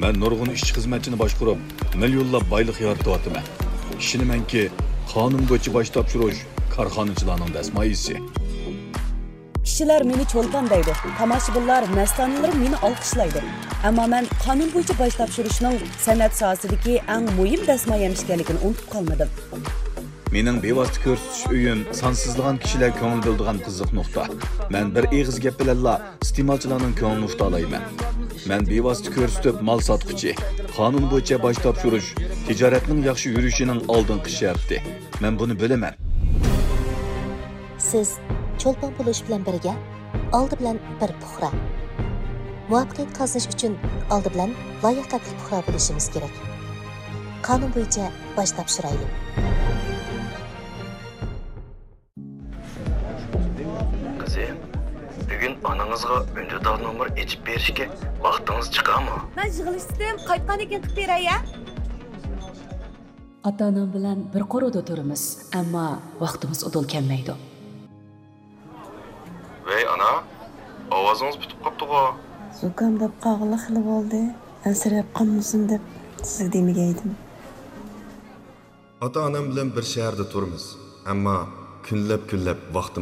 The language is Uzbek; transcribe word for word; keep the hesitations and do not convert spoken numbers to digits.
Men nurg'un ishchi xizmatchini boshqarib, millionlab boylik yaratyapman. Ishonamanki, qonun bo'yicha bosh topshirish korxonachilarning dasmoyisi. Kishilar meni cho'lpon deydi. Tomoshabinlar, mastonilar meni olqishlaydi. Ammo men qonun bo'yicha bosh topshirishning san'at sohasidagi eng muhim dasmoya ekanligini unutib qolmadim. Mening bevosita ko'rsatish uyim sonsizlagan kishilar ko'ngil bildigan qiziq nuqta. Men bir eg'iz gap bilanla iste'molchilarning ko'nglini nuqta olayman. Men bevosita ko'rsatib mol sotquchi, qonun bo'yicha bosh topshirish tijoratning yaxshi yurishining oldingi sharti. Men buni bilaman. Siz cho'lpon bo'lish bilan birga oldi bilan bir puxra. Muvaffaqiyat qozonish uchun oldi bilan layoqatli puxra bo'lishimiz kerak. Qonun bo'yicha bosh topshiraylik. Qizim, bugun onangizga ünlüdar nomer içib berishga vaqtingiz chiqadimi? Men yig'ilishdim, qaytgan ekan qilib beray-ya. Ota-onam bilan bir qo'rida turamiz, ammo vaqtimiz o'tol kelmaydi. Vey ana, ovozingiz bitib qopti-ku. Zukamdab qag'ili xili bo'ldi. Ansirab qolmasin deb sizga demagaydim. Ota-onam bilan bir shaharda turamiz, ammo kunlab-kunlab vaqtim